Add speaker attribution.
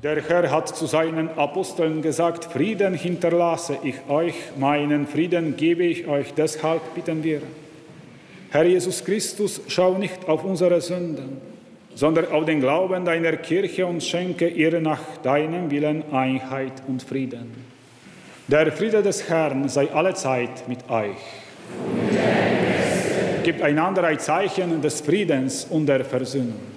Speaker 1: Der Herr hat zu seinen Aposteln gesagt, Frieden hinterlasse ich euch, meinen Frieden gebe ich euch. Deshalb bitten wir, Herr Jesus Christus, schau nicht auf unsere Sünden, sondern auf den Glauben deiner Kirche und schenke ihr nach deinem Willen Einheit und Frieden. Der Friede des Herrn sei allezeit mit euch. Gebt einander ein Zeichen des Friedens und der Versöhnung.